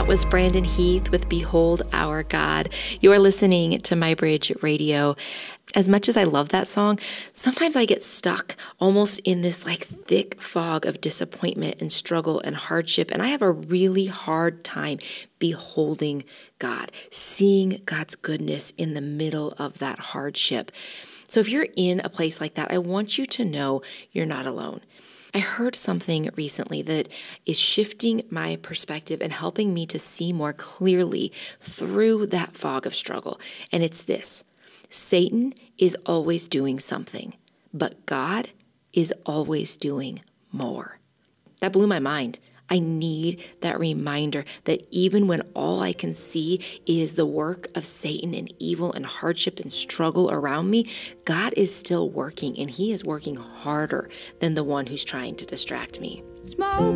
That was Brandon Heath with Behold Our God. You're listening to My Bridge Radio. As much as I love that song, sometimes I get stuck almost in this thick fog of disappointment and struggle and hardship. And I have a really hard time beholding God, seeing God's goodness in the middle of that hardship. So if you're in a place like that, I want you to know you're not alone. I heard something recently that is shifting my perspective and helping me to see more clearly through that fog of struggle. And it's this: Satan is always doing something, but God is always doing more. That blew my mind. I need that reminder that even when all I can see is the work of Satan and evil and hardship and struggle around me, God is still working, and he is working harder than the one who's trying to distract me. Smoke